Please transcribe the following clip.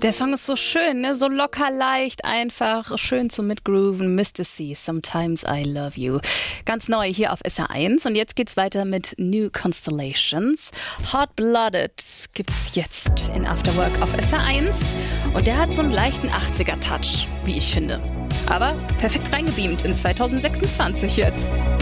Der Song ist so schön, ne? So locker, leicht, einfach, schön zum Mitgrooven. Mr. C, Sometimes I Love You. Ganz neu hier auf SR1 und jetzt geht's weiter mit New Constellations. Hot Blooded gibt's jetzt in After Work auf SR1 und der hat so einen leichten 80er-Touch, wie ich finde. Aber perfekt reingebeamt in 2026 jetzt.